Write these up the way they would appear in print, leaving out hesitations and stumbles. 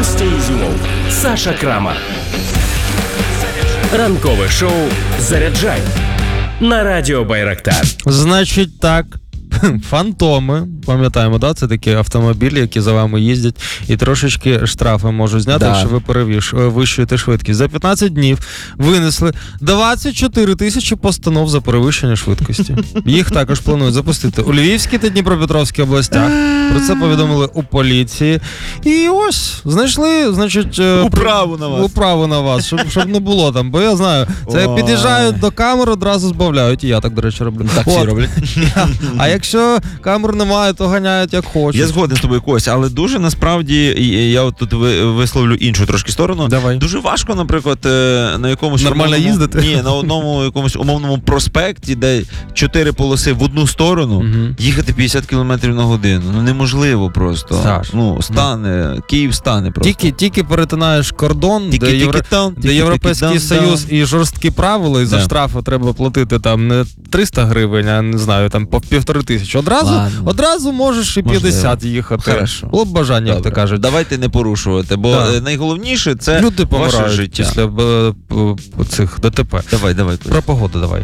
Костя Ізюмов, Саша Крамар. Ранкове шоу «Заряджай» на радіо Байрактар. Значить так, фантоми, пам'ятаємо, да? Це такі автомобілі, які за вами їздять і трошечки штрафи можуть зняти, якщо ви перевищуєте швидкість. За 15 днів винесли 24 тисячі постанов за перевищення швидкості. Їх також планують запустити у Львівській та Дніпропетровській областях. Про це повідомили у поліції. І ось, знайшли, значить... Управу на вас, щоб не було там. Бо я знаю, це під'їжджають до камер, одразу збавляють. І я так, до речі, роблю. Так всі роблять. А якщо камер немає, то ганяють як хочуть. Я згоден з тобою, Кость, але дуже насправді, я от тут висловлю іншу трошки сторону. Давай. Дуже важко, наприклад, на якомусь нормально їздити? Ні, на одному якомусь умовному проспекті, де 4 полоси в одну сторону, їхати 50 км на годину. Ну неможливо просто. Саш. Київ стане просто. Тільки перетинаєш кордон, де Європейський Союз і жорсткі правила, і за штрафи треба платити там не 300 гривень, а не знаю, там по 1500. Одразу можеш і 50 їхати. Хорошо. Було б бажання, як то кажуть. Давайте не порушувати, бо найголовніше це люди ваше життя. Після цих ДТП. Давай. Про погоду давай.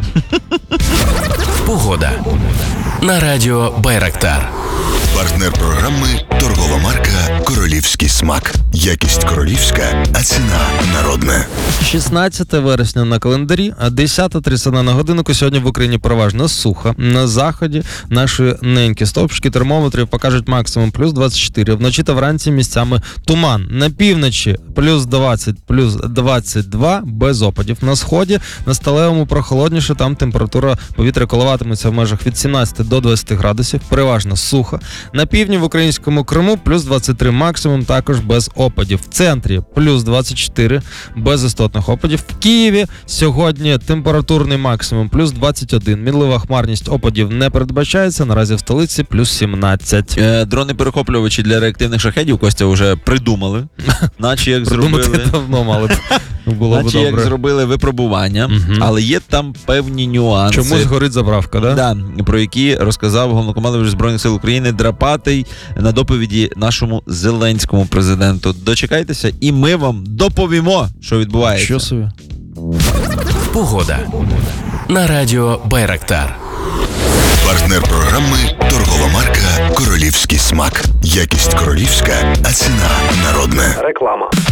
Погода на радіо Байрактар. Партнер програми – торгова марка «Королівський смак». Якість королівська, а ціна народна. 16 вересня на календарі, а 10:31 на годинку. Сьогодні в Україні переважно сухо. На заході наші ненькі стовпчики термометрів покажуть максимум плюс 24. Вночі та вранці місцями туман. На півночі плюс 20, плюс 22 без опадів. На сході, на сталевому прохолодніше, там температура повітря коливатиметься в межах від 17 до 20 градусів. Переважно сухо. На півдні в українському Криму плюс 23 максимум, також без опадів. В центрі плюс 24 без істотних опадів. В Києві сьогодні температурний максимум плюс 21. Мінлива хмарність, опадів не передбачається. Наразі в столиці плюс 17. Дрони-перехоплювачі для реактивних шахедів, Костя, вже придумали. Наче як давно мали б. Було б добре. Як зробили випробування, але є там певні нюанси. Чомусь горить заправка, да? Да, про які розказав головнокомандувач Збройних сил України Драпатий на доповіді нашому зеленському президенту. Дочекайтеся, і ми вам доповімо, що відбувається. Що собі? Погода на радіо Байрактар. Партнер програми – торгова марка «Королівський смак». Якість королівська, а ціна народна. Реклама.